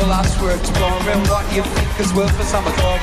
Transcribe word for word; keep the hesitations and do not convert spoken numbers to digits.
Well, I swear exploring what you think is worth a summer dog.